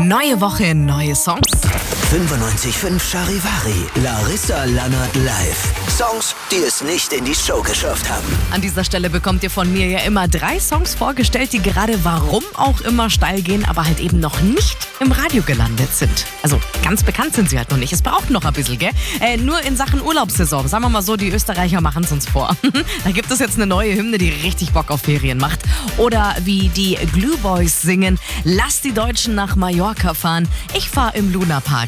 Neue Woche, neue Songs. 95.5 Charivari, Larissa Lannert live. Songs, die es nicht in die Show geschafft haben. An dieser Stelle bekommt ihr von mir ja immer 3 Songs vorgestellt, die gerade warum auch immer steil gehen, aber halt eben noch nicht im Radio gelandet sind. Also ganz bekannt sind sie halt noch nicht. Es braucht noch ein bisschen, gell? Nur in Sachen Urlaubssaison. Sagen wir mal so, die Österreicher machen es uns vor. Da gibt es jetzt eine neue Hymne, die richtig Bock auf Ferien macht. Oder wie die Glue Boys singen: Lass die Deutschen nach Mallorca fahren. Ich fahr im Luna Park